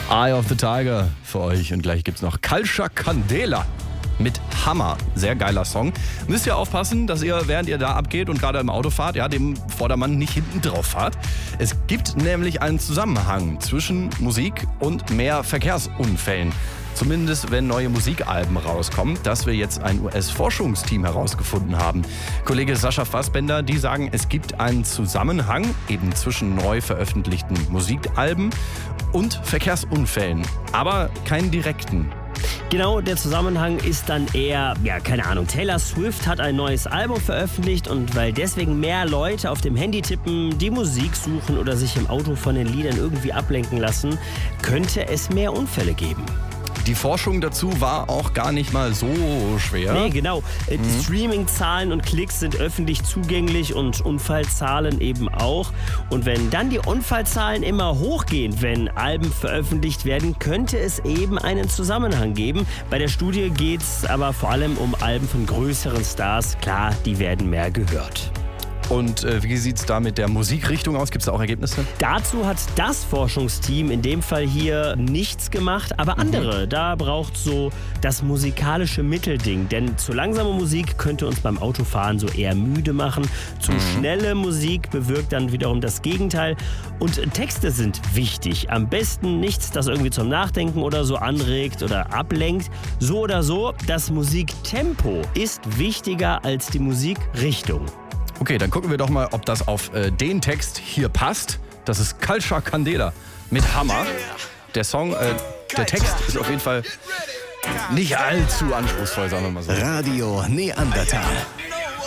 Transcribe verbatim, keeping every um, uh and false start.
Eye of the Tiger für euch. Und gleich gibt's noch Culture Candela mit Hammer. Sehr geiler Song. Müsst ihr aufpassen, dass ihr, während ihr da abgeht und gerade im Auto fahrt, ja, dem Vordermann nicht hinten drauf fahrt. Es gibt nämlich einen Zusammenhang zwischen Musik und mehr Verkehrsunfällen. Zumindest, wenn neue Musikalben rauskommen, das wir jetzt ein U S-Forschungsteam herausgefunden haben. Kollege Sascha Fassbender, die sagen, es gibt einen Zusammenhang eben zwischen neu veröffentlichten Musikalben und Verkehrsunfällen, aber keinen direkten. Genau, der Zusammenhang ist dann eher, ja, keine Ahnung, Taylor Swift hat ein neues Album veröffentlicht und weil deswegen mehr Leute auf dem Handy tippen, die Musik suchen oder sich im Auto von den Liedern irgendwie ablenken lassen, könnte es mehr Unfälle geben. Die Forschung dazu war auch gar nicht mal so schwer. Nee, genau. Mhm. Die Streaming-Zahlen und Klicks sind öffentlich zugänglich und Unfallzahlen eben auch. Und wenn dann die Unfallzahlen immer hochgehen, wenn Alben veröffentlicht werden, könnte es eben einen Zusammenhang geben. Bei der Studie geht es aber vor allem um Alben von größeren Stars. Klar, die werden mehr gehört. Und äh, wie sieht es da mit der Musikrichtung aus? Gibt es da auch Ergebnisse? Dazu hat das Forschungsteam in dem Fall hier nichts gemacht, aber andere. Mhm. Da braucht so das musikalische Mittelding. Denn zu langsame Musik könnte uns beim Autofahren so eher müde machen. Zu mhm. schnelle Musik bewirkt dann wiederum das Gegenteil. Und Texte sind wichtig. Am besten nichts, das irgendwie zum Nachdenken oder so anregt oder ablenkt. So oder so, das Musiktempo ist wichtiger als die Musikrichtung. Okay, dann gucken wir doch mal, ob das auf äh, den Text hier passt. Das ist Culture Candela mit Hammer. Der Song, äh, der Text ist auf jeden Fall nicht allzu anspruchsvoll, sagen wir mal so. Radio Neandertal.